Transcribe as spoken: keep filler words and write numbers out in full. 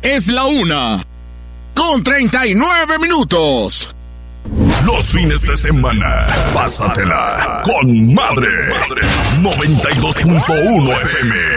Es la una con treinta y nueve minutos. Los fines de semana, pásatela con madre. noventa y dos punto uno F M.